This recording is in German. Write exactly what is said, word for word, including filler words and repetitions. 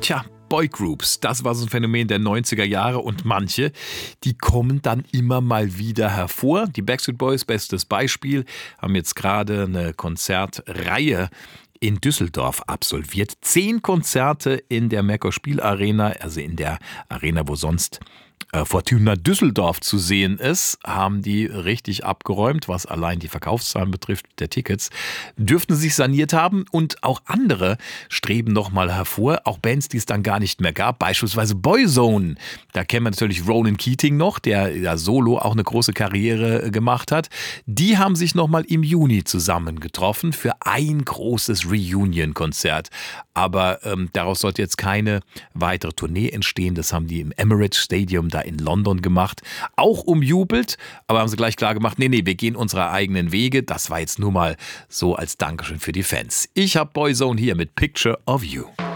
Tja, Boygroups, das war so ein Phänomen der neunziger Jahre und manche, die kommen dann immer mal wieder hervor. Die Backstreet Boys, bestes Beispiel, haben jetzt gerade eine Konzertreihe in Düsseldorf absolviert. Zehn Konzerte in der Merkur Spielarena, also in der Arena, wo sonst äh, Fortuna Düsseldorf zu sehen ist, haben die richtig abgeräumt, was allein die Verkaufszahlen betrifft, der Tickets. Dürften sich saniert haben und auch andere streben nochmal hervor, auch Bands, die es dann gar nicht mehr gab, beispielsweise Boyzone. Da kennen wir natürlich Ronan Keating noch, der ja solo auch eine große Karriere gemacht hat. Die haben sich nochmal im Juni zusammengetroffen für ein großes Reunion-Konzert. Aber ähm, daraus sollte jetzt keine weitere Tournee entstehen. Das haben die im Emirates Stadium da in London gemacht. Auch umjubelt, aber haben sie gleich klar gemacht, nee, nee, wir gehen unsere eigenen Wege. Das war jetzt nur mal so als Dankeschön für die Fans. Ich habe Boyzone hier mit Picture of You.